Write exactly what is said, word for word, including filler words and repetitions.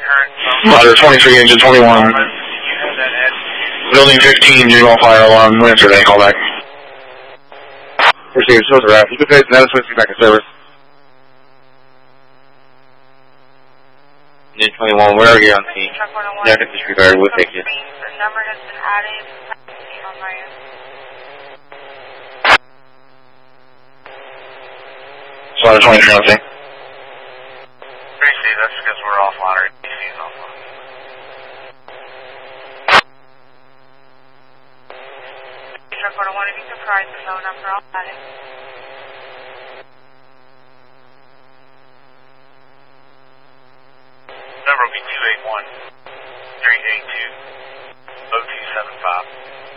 Roger, twenty-three, engine twenty-one. Building fifteen, general fire alarm, Windsor, they call back. Received, so the you can face another switch back in service. Engine twenty-one, where are you on scene? Yeah, I can disregard, we'll take you. The number has been added on my end. Slaughter twenty-three on scene. Tracy, that's because we're offline, or D C's offline. Truck one oh one, if you can provide the phone number, I'll add it. Number will be two eight one, three eight two, oh two seven five.